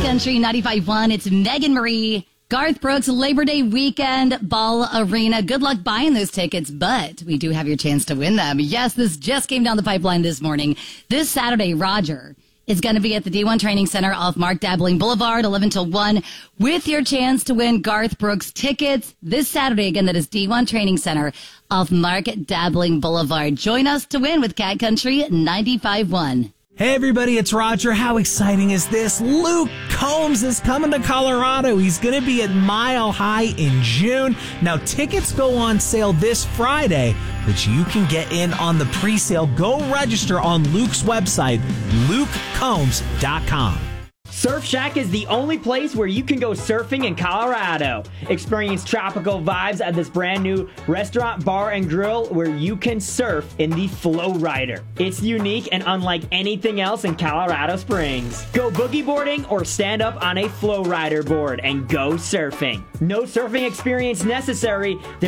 Country 95.1. It's Megan Marie, Garth Brooks, Labor Day weekend, Ball Arena. Good luck buying those tickets, but we do have your chance to win them. Yes, this just came down the pipeline this morning. This Saturday, Roger is going to be at the D1 Training Center off Mark Dabbling Boulevard, 11 till 1, with your chance to win Garth Brooks tickets this Saturday. Again, that is D1 Training Center off Mark Dabbling Boulevard. Join us to win with Cat Country 95.1. Hey everybody, it's Roger. How exciting is this? Luke Combs is coming to Colorado. He's going to be at Mile High in June. Now, tickets go on sale this Friday, but you can get in on the pre-sale. Go register on Luke's website, lukecombs.com. Surf Shack is the only place where you can go surfing in Colorado. Experience tropical vibes at this brand new restaurant, bar, and grill where you can surf in the Flow Rider. It's unique and unlike anything else in Colorado Springs. Go boogie boarding or stand up on a Flow Rider board and go surfing. No surfing experience necessary.